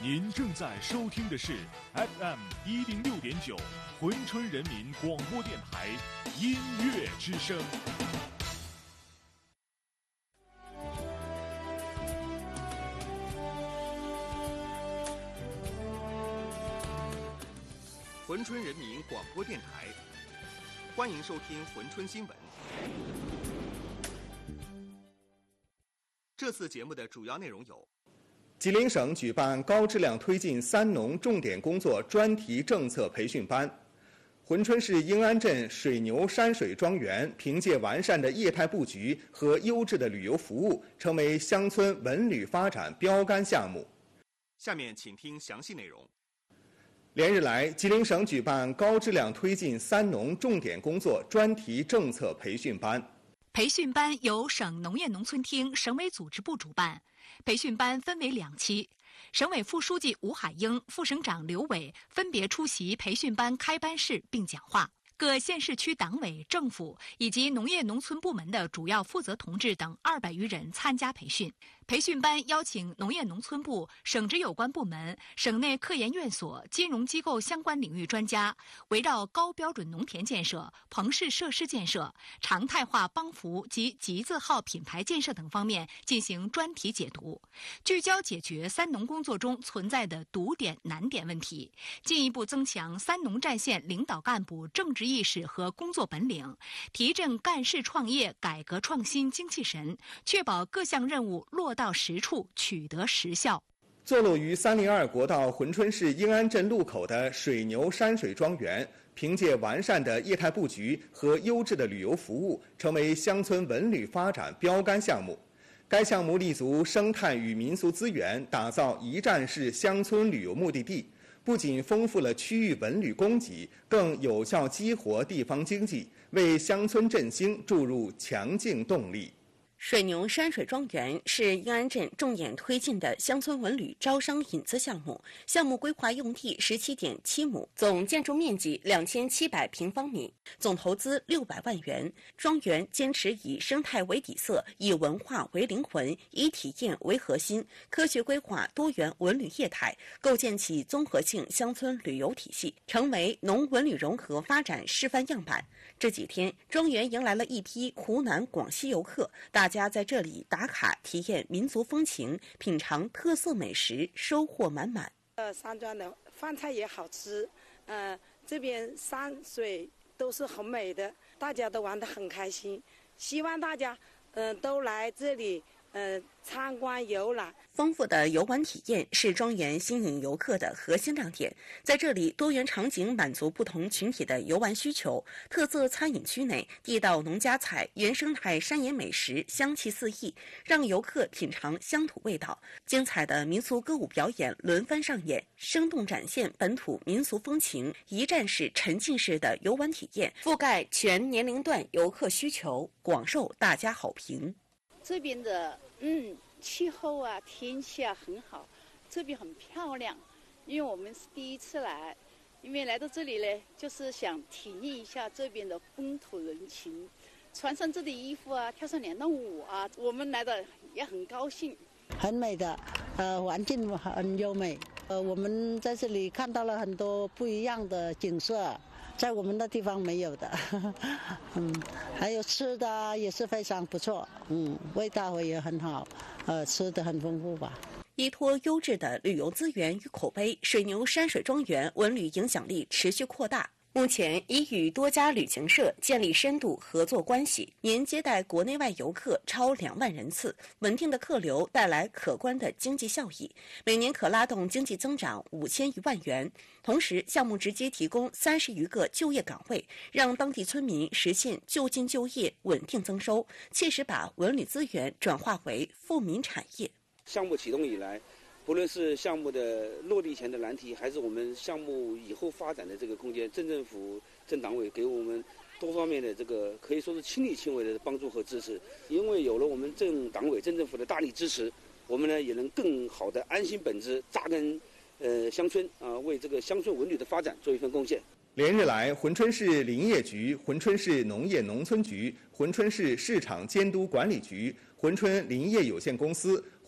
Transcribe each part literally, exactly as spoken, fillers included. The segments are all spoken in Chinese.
您正在收听的是 F M 一零六点九珲春人民广播电台音乐之声。 珲春人民广播电台，欢迎收听珲春新闻。这次节目的主要内容有： 吉林省举办高质量推进“三农”重点工作专题政策培训班；珲春市英安镇水牛山水庄园凭借完善的业态布局和优质的旅游服务，成为乡村文旅发展标杆项目。 下面请听详细内容。 连日来，吉林省举办高质量推进“三农”重点工作专题政策培训班。 培训班由省农业农村厅省委组织部主办，培训班分为两期。省委副书记吴海英、副省长刘伟分别出席培训班开班式并讲话。各县市区党委、政府以及农业农村部门的主要负责同志等二百余人参加培训。培训班邀请农业农村部、省直有关部门、省内科研院所、金融机构相关领域专家，围绕高标准农田建设、棚式设施建设、常态化帮扶及集字号品牌建设等方面进行专题解读，聚焦解决三农工作中存在的堵点难点问题，进一步增强三农战线领导干部政治意识和工作本领，提振干事创业、改革创新精气神，确保各项任务落到实处，取得实效。 坐落于三零二国道珲春市英安镇路口的水牛山水庄园，凭借完善的业态布局和优质的旅游服务，成为乡村文旅发展标杆项目。该项目立足生态与民俗资源，打造一站式乡村旅游目的地，不仅丰富了区域文旅供给，更有效激活地方经济，为乡村振兴注入强劲动力。 水牛山水庄园是英安镇重点推进的乡村文旅招商引资项目，项目规划用地十七点七亩，总建筑面积两千七百平方米，总投资六百万元。庄园坚持以生态为底色，以文化为灵魂，以体验为核心，科学规划多元文旅业态，构建起综合性乡村旅游体系，成为农文旅融合发展示范样板。这几天，庄园迎来了一批湖南、广西游客，大家在这里打卡体验民族风情，品尝特色美食，收获满满。 呃，山庄的饭菜也好吃，呃，这边山水都是很美的，大家都玩得很开心。希望大家，嗯、呃，都来这里，呃，参观游览。 丰富的游玩体验是庄园吸引游客的核心亮点。在这里，多元场景满足不同群体的游玩需求。特色餐饮区内，地道农家菜、原生态山野美食香气四溢，让游客品尝乡土味道。精彩的民俗歌舞表演轮番上演，生动展现本土民俗风情，一站式沉浸式的游玩体验，覆盖全年龄段游客需求，广受大家好评。 这边的嗯气候啊天气啊很好，这边很漂亮，因为我们是第一次来，因为来到这里呢，就是想体验一下这边的风土人情，穿上这里衣服啊，跳上两段舞啊，我们来的也很高兴。 很美的，呃，环境很优美，呃，我们在这里看到了很多不一样的景色，在我们的地方没有的，嗯，还有吃的也是非常不错，嗯，味道也很好，呃，吃的很丰富吧。 依托优质的旅游资源与口碑，水牛山水庄园文旅影响力持续扩大。目前已与多家旅行社建立深度合作关系，年接待国内外游客超两万人次，稳定的客流带来可观的经济效益，每年可拉动经济增长五千余万元。同时，项目直接提供三十余个就业岗位，让当地村民实现就近就业、稳定增收，切实把文旅资源转化为富民产业。 项目启动以来，不论是项目的落地前的难题，还是我们项目以后发展的这个空间，镇政府、镇党委给我们多方面的这个可以说是亲力亲为的帮助和支持。因为有了我们镇党委、镇政府的大力支持，我们呢也能更好的安心本职，扎根呃乡村啊、呃，为这个乡村文旅的发展做一份贡献。 连日来，珲春市林业局、珲春市农业农村局、珲春市市场监督管理局、珲春林业有限公司、珲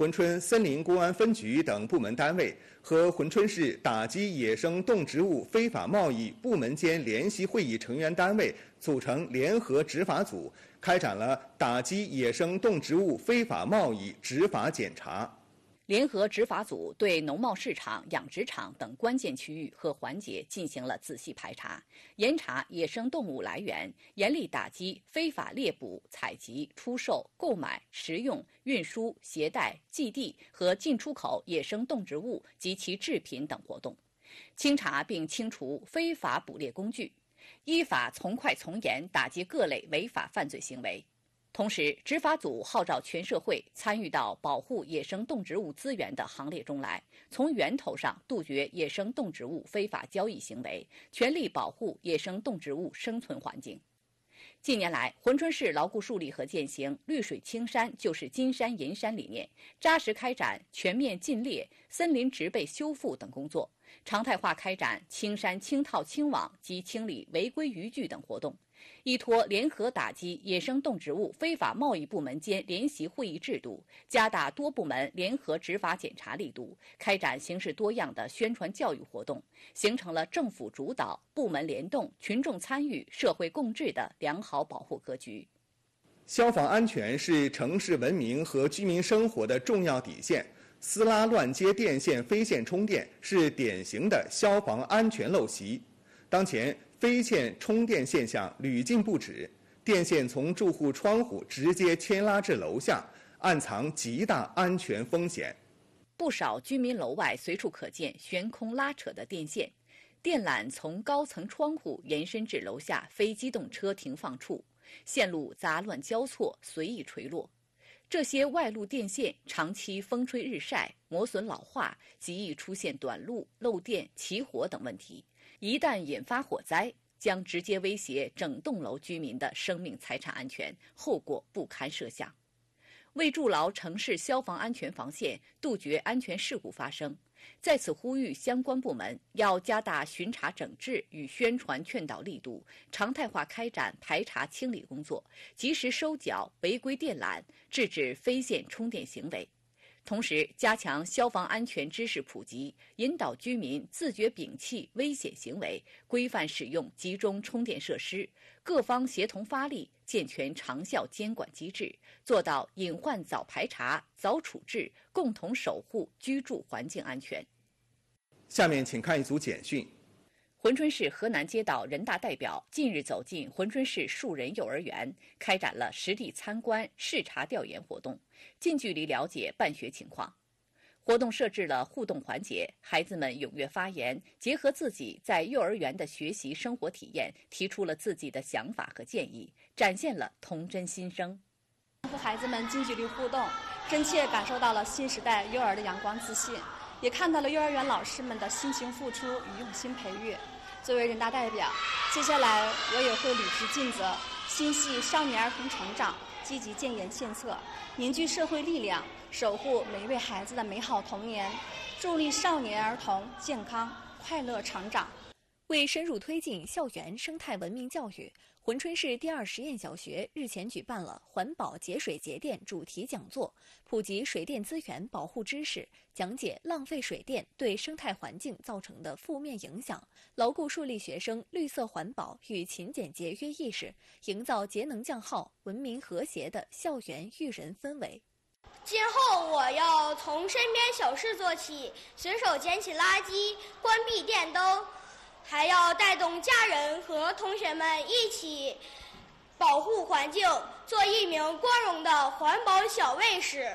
珲春森林公安分局等部门单位和珲春市打击野生动植物非法贸易部门间联席会议成员单位组成联合执法组，开展了打击野生动植物非法贸易执法检查。 联合执法组对农贸市场、养殖场等关键区域和环节进行了仔细排查，严查野生动物来源，严厉打击非法猎捕、采集、出售、购买、食用、运输、携带、寄递和进出口野生动植物及其制品等活动，清查并清除非法捕猎工具，依法从快从严打击各类违法犯罪行为。同时，执法组号召全社会参与到保护野生动植物资源的行列中来，从源头上杜绝野生动植物非法交易行为，全力保护野生动植物生存环境。近年来，珲春市牢固树立和践行“绿水青山就是金山银山”理念，扎实开展全面禁猎、森林植被修复等工作，常态化开展青山清套清网及清理违规渔具等活动。依托联合打击野生动植物非法贸易部门间联席会议制度，加大多部门联合执法检查力度，开展形式多样的宣传教育活动，形成了政府主导、部门联动、群众参与、社会共治的良好保护格局。 消防安全是城市文明和居民生活的重要底线，撕拉乱接电线、飞线充电是典型的消防安全陋习。当前，飞线充电现象屡禁不止，电线从住户窗户直接牵拉至楼下，暗藏极大安全风险。 不少居民楼外随处可见悬空拉扯的电线，电缆从高层窗户延伸至楼下非机动车停放处，线路杂乱交错，随意垂落。这些外露电线长期风吹日晒，磨损老化，极易出现短路、漏电、起火等问题。一旦引发火灾，将直接威胁整栋楼居民的生命财产安全，后果不堪设想。为筑牢城市消防安全防线，杜绝安全事故发生，在此呼吁相关部门要加大巡查整治与宣传劝导力度，常态化开展排查清理工作，及时收缴违规电缆，制止非线充电行为。同时，加强消防安全知识普及，引导居民自觉摒弃危险行为，规范使用集中充电设施，各方协同发力，健全长效监管机制，做到隐患早排查、早处置，共同守护居住环境安全。 下面请看一组简讯。 珲春市河南街道人大代表近日走进珲春市树人幼儿园，开展了实地参观、视察调研活动，近距离了解办学情况。活动设置了互动环节，孩子们踊跃发言，结合自己在幼儿园的学习生活体验，提出了自己的想法和建议，展现了童真心声。 和孩子们近距离互动，真切感受到了新时代幼儿的阳光自信，也看到了幼儿园老师们的辛勤付出与用心培育。作为人大代表，接下来我也会履职尽责，心系少年儿童成长，积极建言献策，凝聚社会力量，守护每一位孩子的美好童年，助力少年儿童健康快乐成长。 为深入推进校园生态文明教育，珲春市第二实验小学日前举办了环保节水节电主题讲座，普及水电资源保护知识，讲解浪费水电对生态环境造成的负面影响，牢固树立学生绿色环保与勤俭节约意识，营造节能降耗、文明和谐的校园育人氛围。 今后我要从身边小事做起，随手捡起垃圾，关闭电灯，还要带动家人和同学们一起保护环境，做一名光荣的环保小卫士。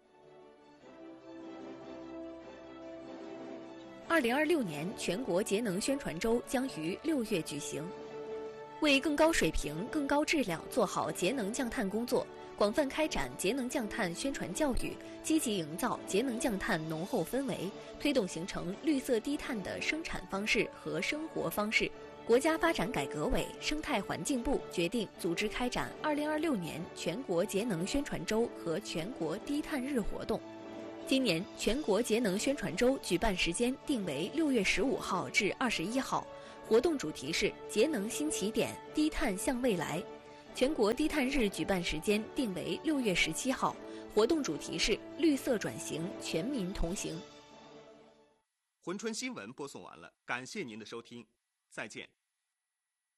二零二六年全国节能宣传周将于六月举行。为更高水平、更高质量做好节能降碳工作，广泛开展节能降碳宣传教育，积极营造节能降碳浓厚氛围，推动形成绿色低碳的生产方式和生活方式。国家发展改革委、生态环境部决定组织开展二零二六年全国节能宣传周和全国低碳日活动。今年全国节能宣传周举办时间定为六月十五号至二十一号，活动主题是节能新起点，低碳向未来。全国低碳日举办时间定为六月十七号，活活动主题是绿色转型，全民同行。 珲春新闻播送完了，感谢您的收听，再见。